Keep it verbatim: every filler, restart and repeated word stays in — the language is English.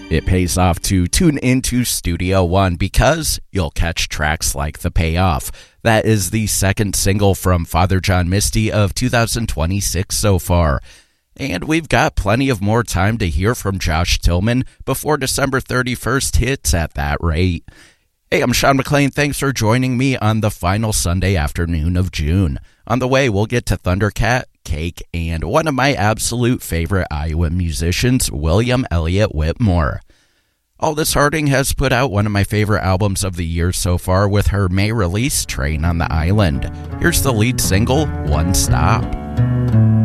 It pays off to tune into Studio One because you'll catch tracks like The Payoff. That is the second single from Father John Misty of two thousand twenty-six so far. And we've got plenty of more time to hear from Josh Tillman before December thirty-first hits at that rate. Hey, I'm Sean McLean. Thanks for joining me on the final Sunday afternoon of June. On the way, we'll get to Thundercat, Cake, and one of my absolute favorite Iowa musicians, William Elliott Whitmore. Aldous Harding has put out one of my favorite albums of the year so far with her May release, Train on the Island. Here's the lead single, One Stop.